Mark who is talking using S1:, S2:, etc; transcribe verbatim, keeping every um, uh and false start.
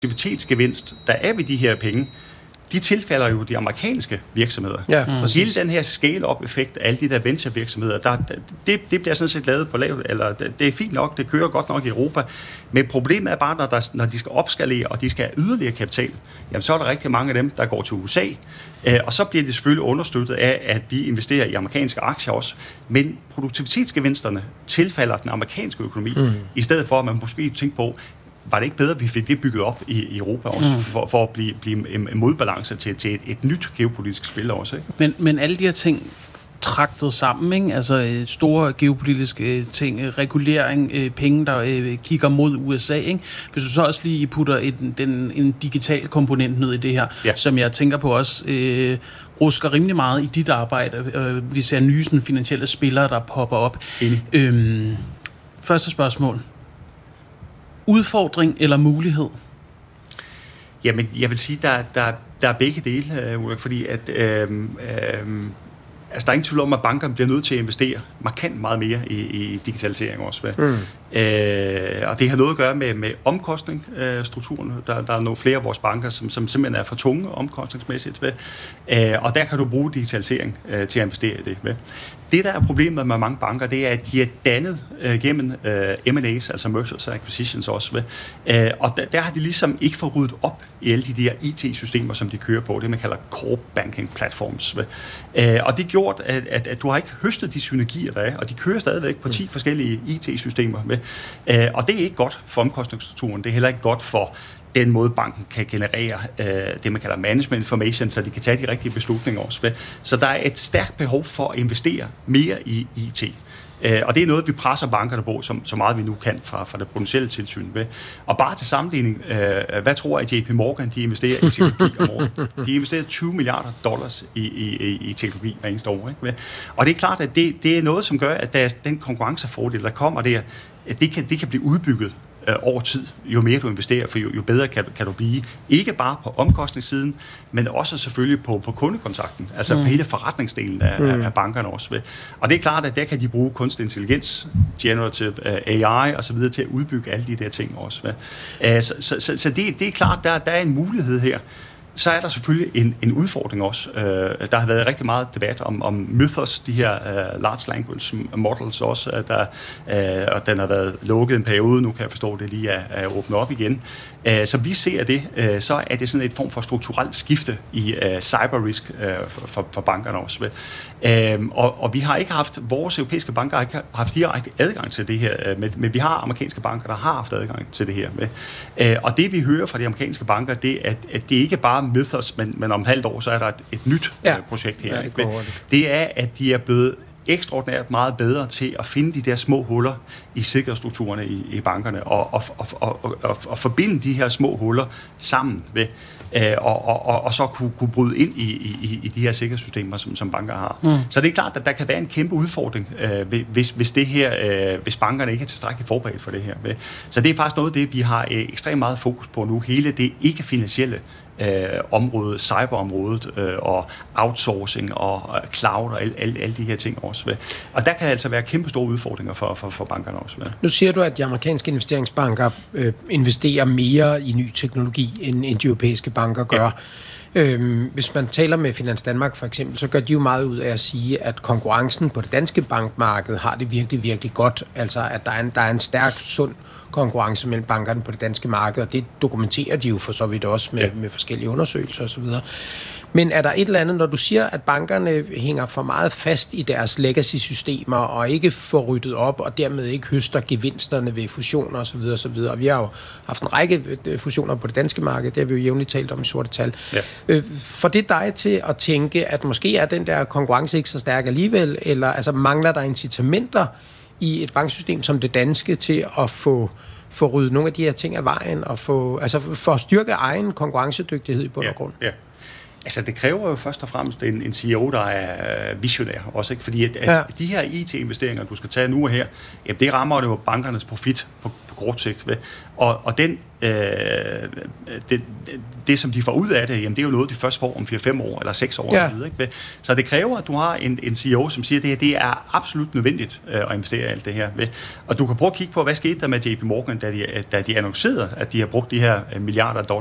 S1: produktivitetsgevinst, der er ved de her penge, de tilfalder jo de amerikanske virksomheder.
S2: Ja,
S1: mm. Hele den her scale-up-effekt af alle de der venture-virksomheder, der, det, det bliver sådan set lavet på lavt, eller det, det er fint nok, det kører godt nok i Europa, men problemet er bare, når, der, når de skal opskalere, og de skal have yderligere kapital, jamen så er der rigtig mange af dem, der går til U S A, øh, og så bliver det selvfølgelig understøttet af, at vi investerer i amerikanske aktier også, men produktivitetsgevinsterne tilfalder den amerikanske økonomi, mm. i stedet for, at man måske tænker på, var det ikke bedre, at vi fik det bygget op i, i Europa også, mm. for, for at blive, blive en modbalance til, til et, et nyt geopolitisk spil også, ikke?
S3: Men, men alle de her ting traktet sammen, ikke? Altså store geopolitiske ting, regulering, penge, der øh, kigger mod U S A, ikke? Hvis du så også lige putter en, den, en digital komponent ned i det her, ja. Som jeg tænker på også øh, rusker rimelig meget i dit arbejde. Øh, vi ser nye sådan, finansielle spillere, der popper op. Øhm, første spørgsmål. Udfordring eller mulighed?
S1: Jamen, jeg vil sige, der, der, der er begge dele, Ulrik, fordi at øh, øh, altså, der er ingen tvivl om, at bankerne bliver nødt til at investere markant meget mere i, i digitalisering også. Mm. Øh, og det har noget at gøre med, med omkostningsstrukturen. Der, der er nogle flere af vores banker, som, som simpelthen er for tunge omkostningsmæssigt. Ved. Øh, og der kan du bruge digitalisering øh, til at investere i det. Ved. Det, der er problemet med mange banker, det er, at de er dannet øh, gennem øh, M and A's, altså mergers and acquisitions også. Ved. Øh, og der, der har de ligesom ikke fået ryddet op i alle de der I T-systemer, som de kører på, det man kalder core banking platforms. Ved. Øh, og det har gjort, at, at, at du har ikke høstet de synergier, der er, og de kører stadigvæk på ti mm. forskellige I T-systemer. Ved. Øh, og det er ikke godt for omkostningsstrukturen, det er heller ikke godt for den måde, banken kan generere øh, det, man kalder management information, så de kan tage de rigtige beslutninger også. Så der er et stærkt behov for at investere mere i I T. Øh, og det er noget, vi presser bankerne på, som, så meget vi nu kan fra, fra det potentielle tilsyn. Ved. Og bare til sammenligning, øh, hvad tror jeg, J P Morgan, de investerer i teknologi om året? De investerer tyve milliarder dollars i, i, i teknologi hver eneste år. Ikke? Og det er klart, at det, det er noget, som gør, at der er den konkurrencefordel, der kommer der, at det kan, det kan blive udbygget over tid, jo mere du investerer, for jo, jo bedre kan, kan du blive. Ikke bare på omkostningssiden, men også selvfølgelig på, på kundekontakten, altså mm. på hele forretningsdelen af, mm. af bankerne også. Ved. Og det er klart, at der kan de bruge kunstig intelligens, generative A I og så videre til at udbygge alle de der ting også. Ved. Så, så, så, så det, det er klart, der, der er en mulighed her. Så er der selvfølgelig en, en udfordring også. Uh, der har været rigtig meget debat om, om Mythos, de her uh, large language models også, uh, der, uh, og den har været lukket en periode, nu kan jeg forstå, at det lige er, er åbnet op igen. Uh, så vi ser det, uh, så er det sådan et form for strukturelt skifte i uh, cyberrisk uh, for, for bankerne også. Uh, og, og vi har ikke haft, vores europæiske banker har ikke haft direkte adgang til det her, uh, men, men vi har amerikanske banker, der har haft adgang til det her. Uh, og det vi hører fra de amerikanske banker, det er, at, at det ikke bare Mythos, men, men om halvt år, så er der et, et nyt ja. uh, projekt her. Ja, det, det er, at de er blevet ekstraordinært meget bedre til at finde de der små huller i sikkerhedsstrukturerne i, i bankerne, og, og, og, og, og, og forbinde de her små huller sammen ved, øh, og, og, og, og så kunne, kunne bryde ind i, i, i de her sikkerhedssystemer, som, som banker har. Mm. Så det er klart, at der kan være en kæmpe udfordring, øh, hvis, hvis, det her, øh, hvis bankerne ikke er tilstrækkeligt forberedt for det her. Ved. Så det er faktisk noget af det, vi har øh, ekstremt meget fokus på nu. Hele det ikke-finansielle Øh, området, cyberområdet øh, og outsourcing og øh, cloud og alle, alle, alle de her ting også. Ved. Og der kan altså være kæmpe store udfordringer for, for, for bankerne også. Ved.
S2: Nu siger du, at de amerikanske investeringsbanker øh, investerer mere i ny teknologi, end, end de europæiske banker gør. Ja. Øhm, hvis man taler med Finans Danmark for eksempel, så gør de jo meget ud af at sige, at konkurrencen på det danske bankmarked har det virkelig, virkelig godt. Altså, at der er en, der er en stærk, sund konkurrence mellem bankerne på det danske marked, og det dokumenterer de jo for så vidt også med, ja. med forskellige undersøgelser osv. Men er der et eller andet, når du siger, at bankerne hænger for meget fast i deres legacy-systemer og ikke får ryddet op, og dermed ikke høster gevinsterne ved fusioner osv. osv. Og vi har jo haft en række fusioner på det danske marked, det har vi jo jævnligt talt om i sorte tal. Ja. Får det dig til at tænke, at måske er den der konkurrence ikke så stærk alligevel, eller altså mangler der incitamenter i et banksystem som det danske til at få, få ryddet nogle af de her ting af vejen og få, altså for at styrke egen konkurrencedygtighed i bund og grund?
S1: Ja, ja. Altså, det kræver jo først og fremmest en, en C E O, der er visionær også, ikke? Fordi at, at ja. de her I T-investeringer, du skal tage nu og her, jamen, det rammer jo bankernes profit på, på kort sigt. Ved. Og, og den, øh, det, det, som de får ud af det, jamen, det er jo noget, de først får om fire fem år eller seks år. Ja. Eller videre, ikke? Så det kræver, at du har en, en C E O, som siger, at det, her, det er absolut nødvendigt øh, at investere i alt det her. Ved. Og du kan prøve at kigge på, hvad skete der med J P Morgan, da de, da de annoncerede, at de har brugt de her milliarder